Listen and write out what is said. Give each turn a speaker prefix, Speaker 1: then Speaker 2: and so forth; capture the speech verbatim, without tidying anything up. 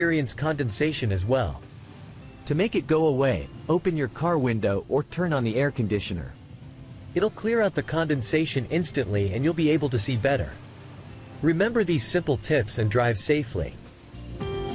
Speaker 1: experience condensation as well.
Speaker 2: To make it go away, open your car window or turn on the air conditioner.
Speaker 1: It'll clear out the condensation instantly and you'll be able to see better. Remember these simple tips and drive safely.